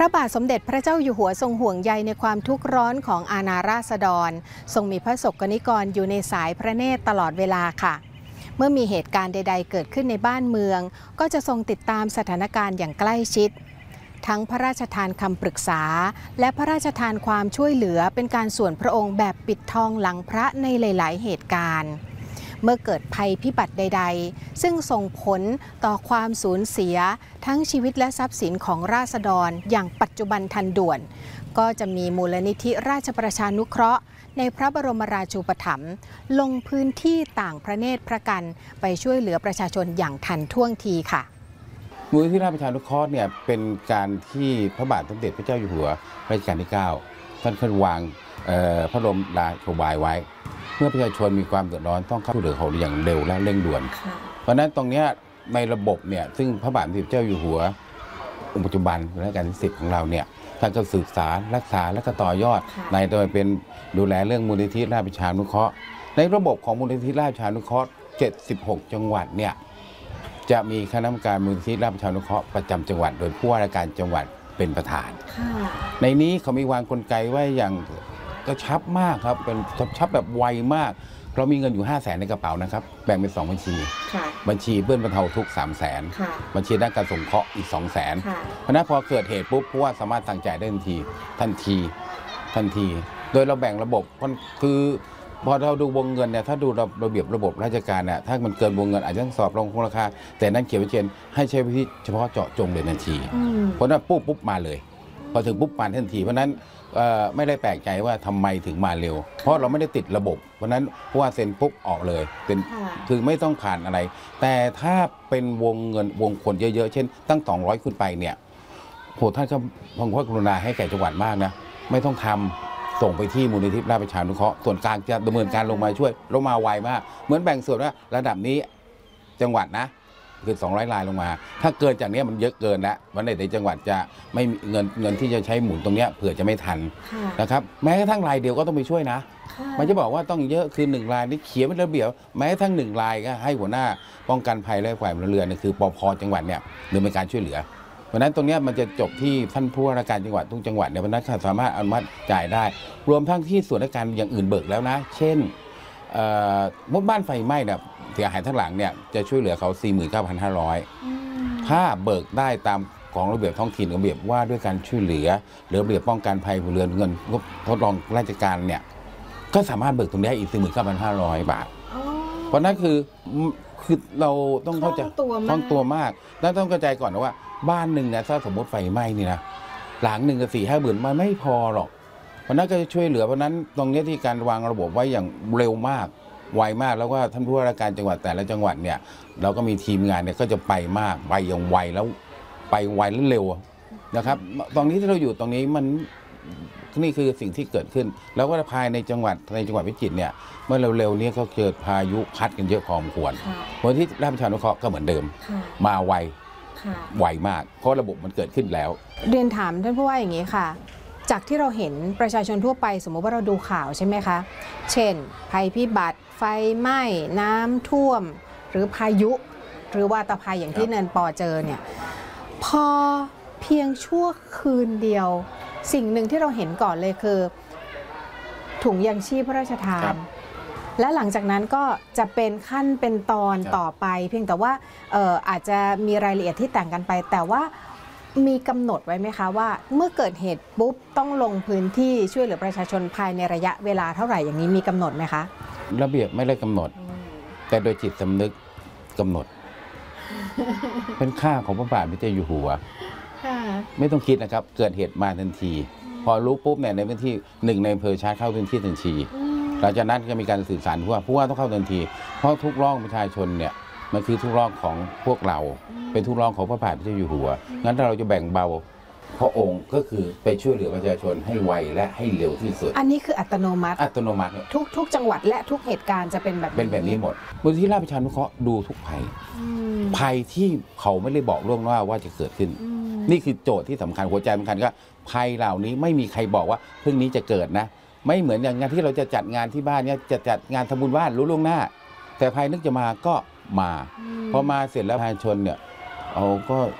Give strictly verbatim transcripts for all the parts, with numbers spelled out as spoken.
ระบาทสมเด็จพระเจ้าอยู่หัวทรงห่วงใยในความทุกข์ร้อนของอาณาราษฎรทรงมีพระศกนิกรอยู่ในสายพระเนตรตลอดเวลาค่ะเมื่อมีเหตุการณ์ใดๆเกิดขึ้นในบ้านเมืองก็จะทรงติดตามสถานการณ์อย่างใกล้ชิดทั้งพระราชทานคำปรึกษาและพระราชทานความช่วยเหลือเป็นการส่วนพระองค์แบบปิดทองหลังพระในหลายๆเหตุการณ์เมื่อเกิดภัยพิบัติใดๆซึ่งส่งผลต่อความสูญเสียทั้งชีวิตและทรัพย์สินของราษฎรอย่างปัจจุบันทันด่วนก็จะมีมูลนิธิราชประชานุเคราะห์ในพระบรมราชูปถัมภ์ลงพื้นที่ต่างพระเนตรพระกันไปช่วยเหลือประชาชนอย่างทันท่วงทีค่ะมูลนิธิราชประชานุเคราะห์เนี่ยเป็นการที่พระบาทสมเด็จพระเจ้าอยู่หัวรัชกาลที่เก้าท่านเคยวางพระบรมราโชบายไว้เมื่อประชาชนมีความเดือดร้อนต้องเข้าช่วยเหลือเขาอย่างเร็วและเร่งด่วนเพราะฉะนั้นตรงนี้ในระบบเนี่ยซึ่งพระบาทสมเด็จพระเจ้าอยู่หัวองค์ปัจจุบันรัชกาลที่สิบของเราเนี่ยท่านก็ศึกษารักษาและก็ต่อยอดในโดยเป็นดูแลเรื่องมูลนิธิราชประชานุเคราะห์ในระบบของมูลนิธิราชประชานุเคราะห์เจ็ดสิบหกจังหวัดเนี่ยจะมีคณะกรรมการมูลนิธิราชประชานุเคราะห์ประจำจังหวัดโดยผู้ว่าราชการจังหวัดเป็นประธานในนี้เขามีวางกลไกไว้อย่างกระชับมากครับเป็นกระชับแบบไวมากเรามีเงินอยู่ห้าแสนในกระเป๋านะครับแบ่งเป็นสองบัญชีบัญชีเพื่อนบรรเทาทุกข์สามแสนบัญชีด้านการสงเคราะห์อีกสองแสนเพราะนั้นพอเกิดเหตุปุ๊บผู้ว่าสามารถสั่งจ่ายได้ทันทีทันทีทันทีโดยเราแบ่งระบบคือพอเราดูวงเงินเนี่ยถ้าดูระเบียบระบบราชการเนี่ยถ้ามันเกินวงเงินอาจจะต้องสอบรองคงราคาแต่นั่นเขียนไว้เช่นให้ใช้วิธีเฉพาะเจาะจงเลยทันทีเพราะนั้นปุ๊บปุ๊บมาเลยพอถึงปุ๊บมาทันทีเพราะนั้นไม่ได้แปลกใจว่าทำไมถึงมาเร็วเพราะเราไม่ได้ติดระบบเพราะนั้นผู้ว่าเซ็นปุ๊บออกเลยเป็นคือไม่ต้องผ่านอะไรแต่ถ้าเป็นวงเงินวงคนเยอะๆเช่นตั้งสองร้อยขึ้นไปเนี่ยโหท่านก็พังพระกรุณาให้แก่จังหวัดมากนะไม่ต้องทำส่งไปที่มูลนิธิราชประชานุเคราะห์ส่วนกลางจะดำเนินการลงมาช่วยลงมาไวมากเหมือนแบ่งส่วนว่าระดับนี้จังหวัดนะคือสองร้อยรายลงมาถ้าเกินจากนี้มันเยอะเกินแล้ววันไหนในจังหวัดจะไม่มีเงินเงินที่จะใช้หมุนตรงนี้เผื่อจะไม่ทันนะครับแม้กระทั่งรายเดียวก็ต้องไปช่วยนะมันจะบอกว่าต้องเยอะคือหนึ่งรายนี่เขียนเป็นระเบียบแม้กระทั่งหนึ่งรายก็ให้หัวหน้าป้องกันภัยและฝ่ายพลเรือนคือปภ.จังหวัดเนี่ยดำเนินการช่วยเหลือเพราะนั้นตรงนี้มันจะจบที่ท่านผู้ว่าราชการจังหวัดทุกจังหวัดเนี่ยเพราะนั้นสามารถอนุมัติจ่ายได้รวมทั้งที่ส่วนราชการอย่างอื่นเบิกแล้วนะเช่นมดบ้านไฟไหม้เนี่ยเสียหายทั้งหลังเนี่ยจะช่วยเหลือเขา สี่หมื่นเก้าพันห้าร้อย ถ้าเบิกได้ตามของระเบียบท้องถิ่นระเบียบว่าด้วยการช่วยเหลือหรือระเบียบป้องกันภัยพลเรือนเงินงบทดลองราชการเนี่ยก็สามารถเบิกตรงนี้อีก สี่หมื่นเก้าพันห้าร้อย บาทเพราะนั้นคือคือเราต้องเข้าใจคล่องตัวมากแล้วต้องเข้าใจก่อนนะว่าบ้านหนึ่งเนี่ยถ้าสมมติไฟไหม้นี่นะหลังหนึ่งกับสี่ห้าหมื่นมันไม่พอหรอกเพราะนั้นก็จะช่วยเหลือเพราะนั้นตรงนี้ที่การวางระบบไว้อย่างเร็วมากไวมากแล้วก็ท่านผู้ว่าราชการจังหวัดแต่ละจังหวัดเนี่ยเราก็มีทีมงานเนี่ยก็จะไปมากไปอย่างไวแล้วไปไวและเร็วนะครับตรงนี้ที่เราอยู่ตรงนี้มันนี่คือสิ่งที่เกิดขึ้นแล้วก็ภายในจังหวัดในจังหวัดพิจิตรเนี่ยเมื่อเร็วๆนี้ก็เกิดพายุพัดกันเยอะพอสมควรวันที่ราชประชานุเคราะห์ก็เหมือนเดิมมาไวไวมากเพราะระบบมันเกิดขึ้นแล้วเรียนถามท่านผู้ว่าอย่างนี้ค่ะจากที่เราเห็นประชาชนทั่วไปสมมติว่าเราดูข่าวใช่ไหมคะเช่นภัยพิบัติไฟไหม้น้ำท่วมหรือพายุหรือวาตภัยอย่างที่เนินปอเจอเนี่ยพอเพียงชั่วคืนเดียวสิ่งหนึ่งที่เราเห็นก่อนเลยคือถุงยังชีพพระราชทานและหลังจากนั้นก็จะเป็นขั้นเป็นตอนต่อไปเพียงแต่ว่าเอ่ออาจจะมีรายละเอียดที่ต่างกันไปแต่ว่ามีกำหนดไว้ไหมคะว่าเมื่อเกิดเหตุปุ๊บต้องลงพื้นที่ช่วยเหลือประชาชนภายในระยะเวลาเท่าไหร่อย่างนี้มีกำหนดไหมคะระเบียบไม่ได้กำหนดแต่โดยจิตสำนึกกำหนดเป็นค่าของพระบาทสมเด็จพระเจ้าอยู่หัวไม่ต้องคิดนะครับเกิดเหตุมาทันทีพอรู้ปุ๊บเนี่ยในพื้นที่หนึ่งในอำเภอชาร์จเข้าพื้นที่ทันทีหลังจากนั้นก็มีการสื่อสารผู้ว่าผู้ว่าต้องเข้าทันทีเพราะทุกร้องประชาชนเนี่ยมันคือทุกร้องของพวกเราเป็นทุกร้องของพระบาทสมเด็จพระเจ้าอยู่หัวงั้นถ้าเราจะแบ่งเบาพระองค์ก็คือไปช่วยเหลือประชาชนให้ไวและให้เร็วที่สุดอันนี้คืออัตโนมัติอัตโนมัติทุกทุกจังหวัดและทุกเหตุการณ์จะเป็นแบบเป็นแบบนี้หมดมูลนิธิราชประชานุเคราะห์ดูทุกภัยภัยที่เขาไม่ได้บอกล่วงหน้าว่าจะเกิดขึ้นนี่คือโจทย์ที่สำคัญหัวใจสำคัญก็ภัยเหล่านี้ไม่มีใครบอกว่าพรุ่งนี้จะเกิดนะไม่เหมือนอย่างงานที่เราจะจัดงานที่บ้านเนี่ยจะจัดงานทำบุญบ้านรู้ล่วงหน้าแต่ภัยนึกจะมาก็มาพอมาเสร็จแล้วประชาชนเนี่ยเอาก็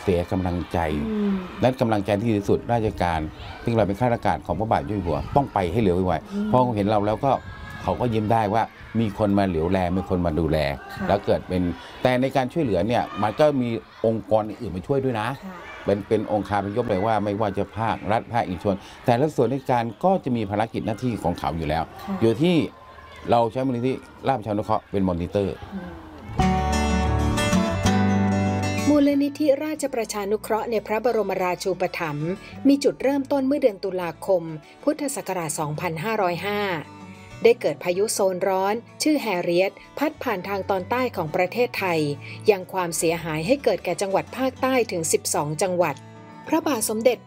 เสียกำลังใจและกำลังใจที่ดีที่สุดราชการซึ่งเราเป็นข้าราชการของพระบาทอยู่หัวต้องไปให้เร็วไวๆเพราะเห็นเราแล้วก็เขาก็ยิ้มได้ว่ามีคนมาเหลียวแลมีคนมาดูแลแล้วเกิดเป็นแต่ในการช่วยเหลือเนี่ยมันก็มีองค์กรอื่นมาช่วยด้วยนะเป็นเป็นองค์คาพยพเลยว่าไม่ว่าจะภาครัฐภาคเอกชนแต่ละส่วนราชการก็จะมีภารกิจหน้าที่ของเขาอยู่แล้วอยู่ที่เราใช้มูลนิธิราชประชานุเคราะห์เป็นมอนิเตอร์มูลนิธิราชประชานุเคราะห์ในพระบรมราชูปถัมภ์มีจุดเริ่มต้นเมื่อเดือนตุลาคมพุทธศักราช สองพันห้าร้อยห้า ได้เกิดพายุโซนร้อนชื่อแฮเรียตพัดผ่านทางตอนใต้ของประเทศไทยยังความเสียหายให้เกิดแก่จังหวัดภาคใต้ถึง สิบสอง จังหวัดพระบาทสมเด็จ